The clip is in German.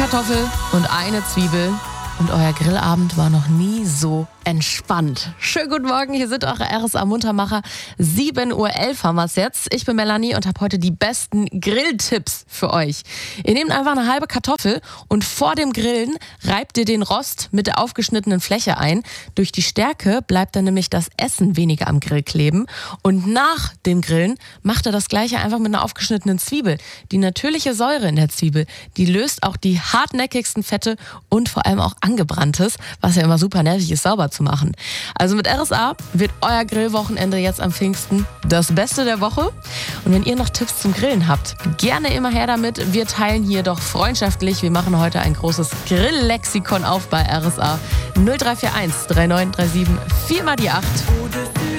Kartoffel und eine Zwiebel. Und euer Grillabend war noch nie so entspannt. Schönen guten Morgen, hier sind eure RSA-Muntermacher. 7.11 Uhr haben wir es jetzt. Ich bin Melanie und habe heute die besten Grilltipps für euch. Ihr nehmt einfach eine halbe Kartoffel und vor dem Grillen reibt ihr den Rost mit der aufgeschnittenen Fläche ein. Durch die Stärke bleibt dann nämlich das Essen weniger am Grill kleben. Und nach dem Grillen macht ihr das Gleiche einfach mit einer aufgeschnittenen Zwiebel. Die natürliche Säure in der Zwiebel, die löst auch die hartnäckigsten Fette und vor allem auch Angebranntes, was ja immer super nervig ist, sauber zu machen. Also mit RSA wird euer Grillwochenende jetzt am Pfingsten das Beste der Woche. Und wenn ihr noch Tipps zum Grillen habt, gerne immer her damit. Wir teilen hier doch freundschaftlich. Wir machen heute ein großes Grilllexikon auf bei RSA. 0341 3937 4 mal die 8.